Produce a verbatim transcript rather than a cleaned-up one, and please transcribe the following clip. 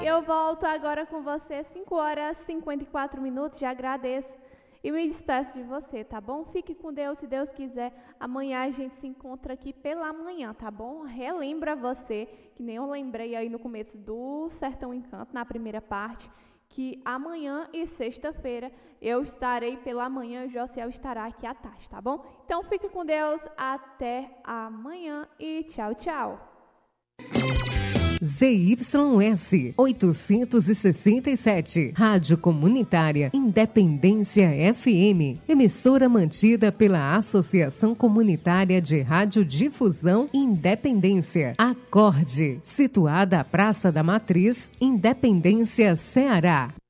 Eu volto agora com você, cinco horas e cinquenta e quatro minutos, já agradeço e me despeço de você, tá bom? Fique com Deus, se Deus quiser, amanhã a gente se encontra aqui pela manhã, tá bom? Relembra você, que nem eu lembrei aí no começo do Sertão Encanto, na primeira parte, que amanhã e sexta-feira eu estarei pela manhã, o Josiel estará aqui à tarde, tá bom? Então fique com Deus, até amanhã e tchau, tchau. Z Y S oitocentos e sessenta e sete, Rádio Comunitária Independência F M, emissora mantida pela Associação Comunitária de Radiodifusão Independência, Acorde, situada à Praça da Matriz, Independência, Ceará.